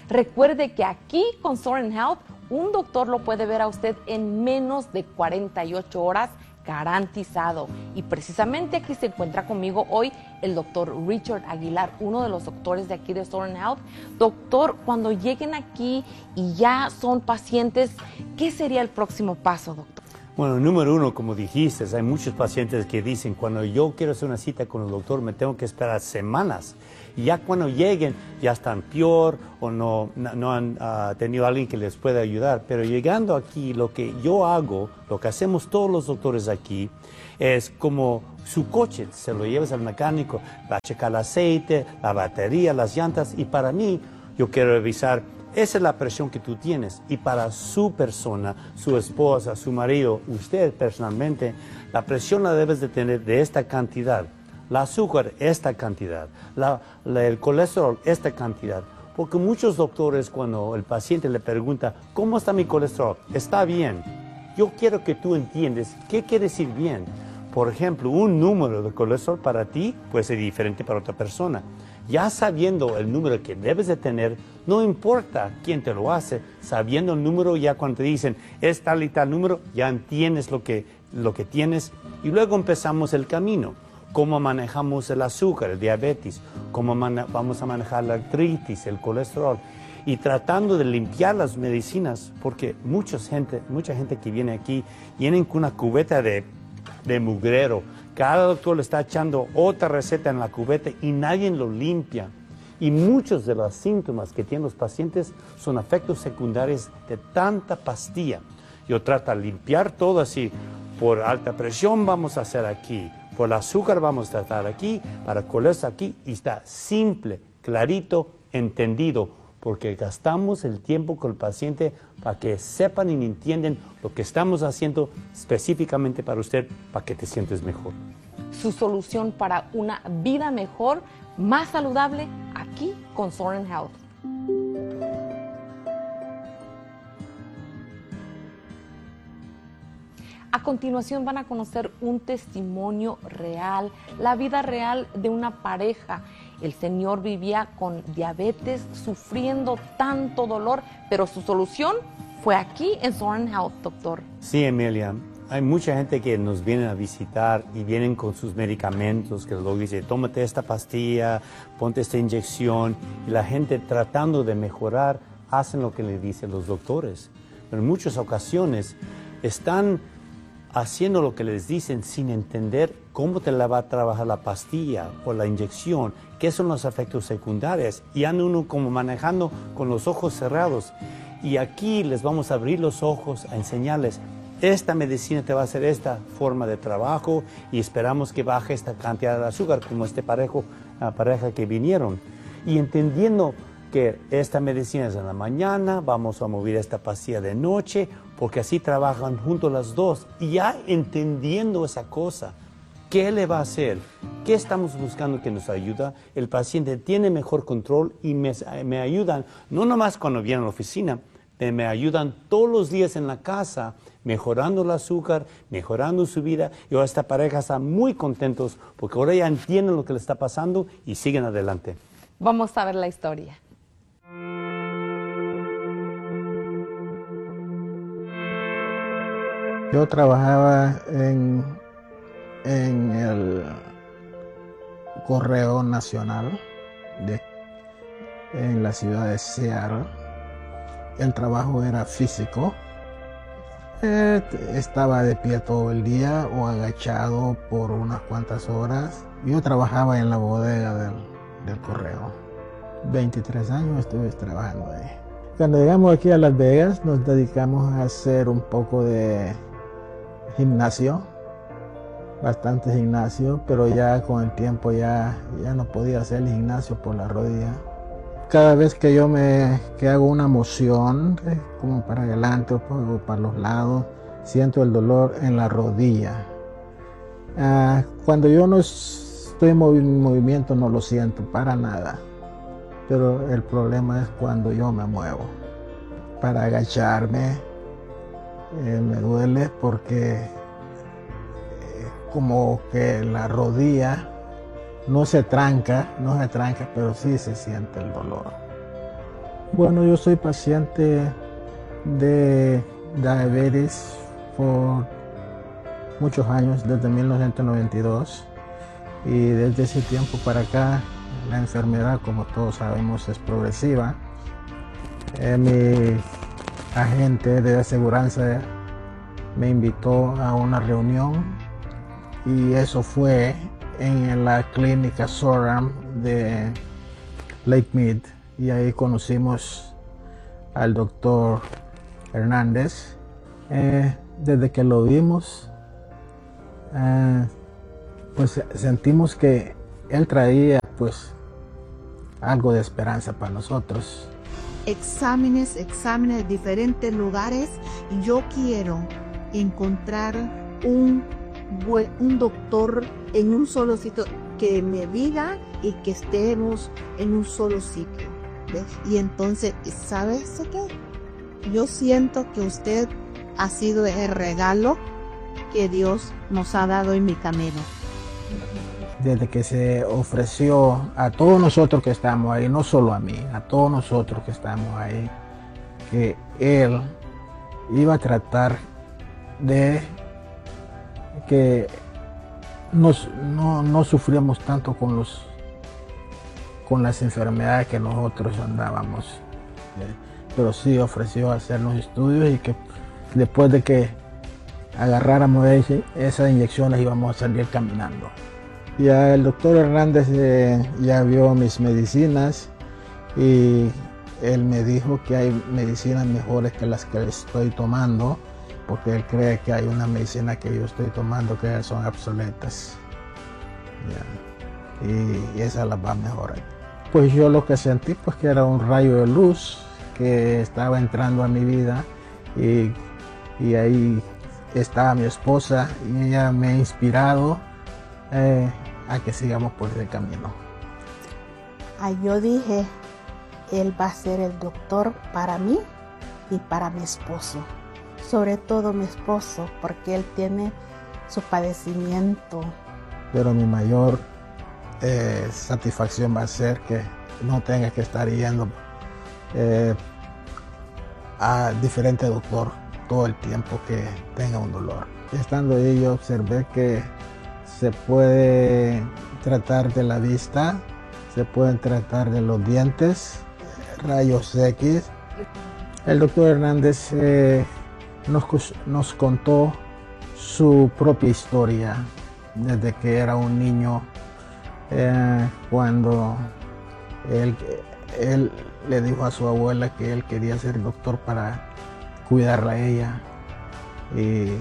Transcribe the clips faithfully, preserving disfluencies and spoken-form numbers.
Recuerde que aquí con Soren Health, un doctor lo puede ver a usted en menos de cuarenta y ocho horas, garantizado. Y precisamente aquí se encuentra conmigo hoy el doctor Richard Aguilar, uno de los doctores de aquí de Soren Health. Doctor, cuando lleguen aquí y ya son pacientes, ¿qué sería el próximo paso, doctor? Bueno, número uno, como dijiste, hay muchos pacientes que dicen, cuando yo quiero hacer una cita con el doctor, me tengo que esperar semanas. Y ya cuando lleguen, ya están peor o no, no, no han uh, tenido a alguien que les pueda ayudar. Pero llegando aquí, lo que yo hago, lo que hacemos todos los doctores aquí, es como su coche, se lo llevas al mecánico, va a checar el aceite, la batería, las llantas, y para mí, yo quiero revisar, esa es la presión que tú tienes, y para su persona, su esposa, su marido, usted personalmente, la presión la debes de tener de esta cantidad, el azúcar esta cantidad, la, la, el colesterol esta cantidad, porque muchos doctores cuando el paciente le pregunta, ¿cómo está mi colesterol? Está bien. Yo quiero que tú entiendas qué quiere decir bien. Por ejemplo, un número de colesterol para ti puede ser diferente para otra persona. Ya sabiendo el número que debes de tener, no importa quién te lo hace, sabiendo el número, ya cuando te dicen es tal y tal número, ya entiendes lo que, lo que tienes, y luego empezamos el camino. Cómo manejamos el azúcar, el diabetes, cómo vamos a manejar la artritis, el colesterol, y tratando de limpiar las medicinas, porque mucha gente, mucha gente que viene aquí vienen con una cubeta de, de mugrero. Cada doctor le está echando otra receta en la cubeta y nadie lo limpia. Y muchos de los síntomas que tienen los pacientes son efectos secundarios de tanta pastilla. Yo trato de limpiar todo así. Por alta presión vamos a hacer aquí, por el azúcar vamos a tratar aquí, para colesterol aquí, y está simple, clarito, entendido, porque gastamos el tiempo con el paciente para que sepan y entiendan lo que estamos haciendo específicamente para usted, para que te sientes mejor. Su solución para una vida mejor, más saludable, aquí con Soren Health. A continuación van a conocer un testimonio real, la vida real de una pareja. El señor vivía con diabetes, sufriendo tanto dolor, pero su solución fue aquí en Soren Health, doctor. Sí, Emilia. Hay mucha gente que nos viene a visitar y vienen con sus medicamentos, que luego dice, tómate esta pastilla, ponte esta inyección, y la gente tratando de mejorar hacen lo que le dicen los doctores. Pero en muchas ocasiones están haciendo lo que les dicen sin entender cómo te la va a trabajar la pastilla o la inyección, qué son los efectos secundarios, y anda uno como manejando con los ojos cerrados. Y aquí les vamos a abrir los ojos, a enseñarles, esta medicina te va a hacer esta forma de trabajo y esperamos que baje esta cantidad de azúcar, como este parejo, uh, pareja que vinieron. Y entendiendo que esta medicina es en la mañana, vamos a mover esta pastilla de noche, porque así trabajan juntos las dos. Y ya entendiendo esa cosa, ¿qué le va a hacer? ¿Qué estamos buscando que nos ayuda? El paciente tiene mejor control y me, me ayudan, no nomás cuando vienen a la oficina, me, me ayudan todos los días en la casa, mejorando el azúcar, mejorando su vida. Y ahora esta pareja está muy contentos porque ahora ya entienden lo que le está pasando y siguen adelante. Vamos a ver la historia. Yo trabajaba en, en el Correo Nacional de, en la ciudad de Seattle. El trabajo era físico. Eh, estaba de pie todo el día o agachado por unas cuantas horas. Yo trabajaba en la bodega del, del correo. veintitrés años estuve trabajando ahí. Cuando llegamos aquí a Las Vegas nos dedicamos a hacer un poco de gimnasio, bastante gimnasio, pero ya con el tiempo ya, ya no podía hacer el gimnasio por la rodilla. Cada vez que yo me que hago una moción, eh, como para adelante o, o para los lados, siento el dolor en la rodilla. Ah, cuando yo no estoy en movi movimiento no lo siento para nada, pero el problema es cuando yo me muevo. Para agacharme eh, me duele porque eh, como que la rodilla no se tranca, no se tranca, pero sí se siente el dolor. Bueno, yo soy paciente de diabetes por muchos años, desde mil novecientos noventa y dos, y desde ese tiempo para acá la enfermedad, como todos sabemos, es progresiva. Eh, mi agente de aseguranza me invitó a una reunión y eso fue en la clínica Soram de Lake Mead, y ahí conocimos al doctor Hernández. Eh, desde que lo vimos, eh, pues sentimos que él traía pues algo de esperanza para nosotros. Exámenes, exámenes de diferentes lugares, y yo quiero encontrar un, buen, un doctor en un solo sitio que me diga y que estemos en un solo sitio. ¿Ves? Y entonces, ¿sabes qué? Yo siento que usted ha sido el regalo que Dios nos ha dado en mi camino. Desde que se ofreció a todos nosotros que estamos ahí, no solo a mí, a todos nosotros que estamos ahí, que Él iba a tratar de que nos, no, no sufríamos tanto con, los, con las enfermedades que nosotros andábamos, ¿eh? Pero sí ofreció hacernos estudios y que después de que agarráramos ese, esas inyecciones íbamos a salir caminando. Ya el doctor Hernández eh, ya vio mis medicinas y él me dijo que hay medicinas mejores que las que estoy tomando, porque él cree que hay una medicina que yo estoy tomando que son obsoletas. Ya. Y esa las va a mejorar. Pues yo lo que sentí pues que era un rayo de luz que estaba entrando a mi vida, y, y ahí estaba mi esposa y ella me ha inspirado eh, a que sigamos por ese camino. Ah, yo dije, él va a ser el doctor para mí y para mi esposo. Sobre todo mi esposo, porque él tiene su padecimiento. Pero mi mayor eh, satisfacción va a ser que no tenga que estar yendo eh, a diferente doctor todo el tiempo que tenga un dolor. Estando ahí yo observé que se puede tratar de la vista, se pueden tratar de los dientes, rayos X. El doctor Hernández eh, nos, nos contó su propia historia desde que era un niño, eh, cuando él, él le dijo a su abuela que él quería ser doctor para cuidarla a ella. Y,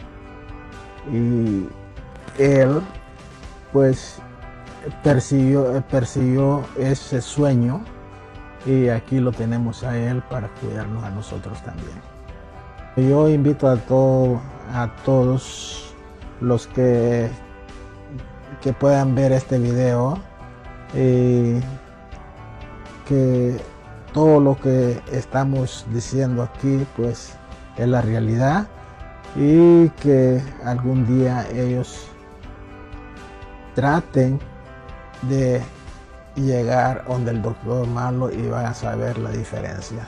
y él pues persiguió, persiguió ese sueño, y aquí lo tenemos a él para cuidarnos a nosotros también. Yo invito a, todo, a todos los que, que puedan ver este video, y que todo lo que estamos diciendo aquí pues es la realidad, y que algún día ellos traten de llegar donde el doctor Marlo y van a saber la diferencia.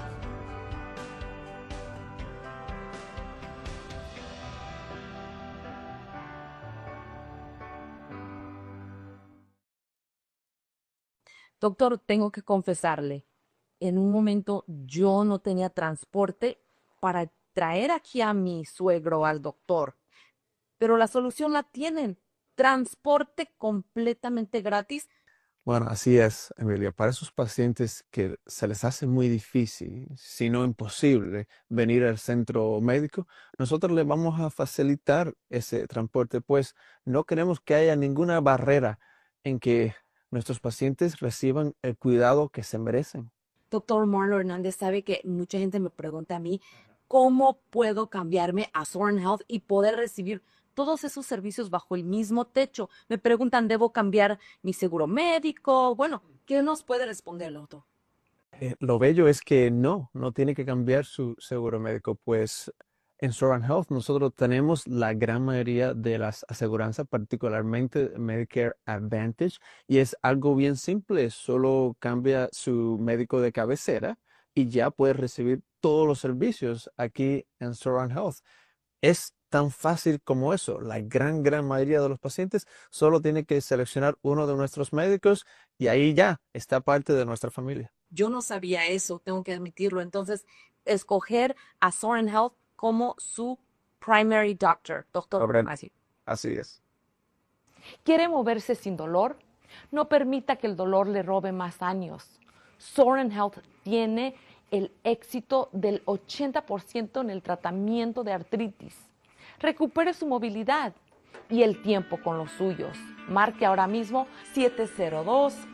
Doctor, tengo que confesarle, en un momento yo no tenía transporte para traer aquí a mi suegro al doctor, pero la solución la tienen, transporte completamente gratis. Bueno, así es, Emilia. Para esos pacientes que se les hace muy difícil, si no imposible, venir al centro médico, nosotros les vamos a facilitar ese transporte, pues no queremos que haya ninguna barrera en que nuestros pacientes reciban el cuidado que se merecen. Doctor Marlo Hernández, sabe que mucha gente me pregunta a mí, ¿cómo puedo cambiarme a Soren Health y poder recibir todos esos servicios bajo el mismo techo? Me preguntan, ¿debo cambiar mi seguro médico? Bueno, ¿qué nos puede responder el doctor? Eh, lo bello es que no, no tiene que cambiar su seguro médico, pues en Soren Health nosotros tenemos la gran mayoría de las aseguranzas, particularmente Medicare Advantage, y es algo bien simple, solo cambia su médico de cabecera y ya puede recibir todos los servicios aquí en Soran Health. Es tan fácil como eso. La gran, gran mayoría de los pacientes solo tiene que seleccionar uno de nuestros médicos y ahí ya está parte de nuestra familia. Yo no sabía eso, tengo que admitirlo. Entonces, escoger a Soran Health como su primary doctor, doctor. Correcto. Así. Así es. ¿Quiere moverse sin dolor? No permita que el dolor le robe más años. Soran Health tiene el éxito del ochenta por ciento en el tratamiento de artritis. Recupere su movilidad y el tiempo con los suyos. Marque ahora mismo siete cero dos,